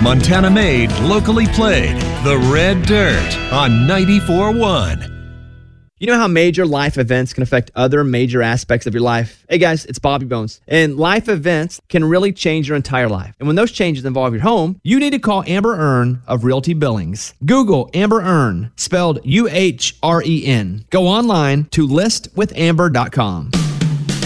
Montana made, locally played. The Red Dirt on 94.1. You know how major life events can affect other major aspects of your life? Hey guys, it's Bobby Bones. And life events can really change your entire life. And when those changes involve your home, you need to call Amber Earn of Realty Billings. Google Amber Earn, spelled UHREN. Go online to listwithamber.com.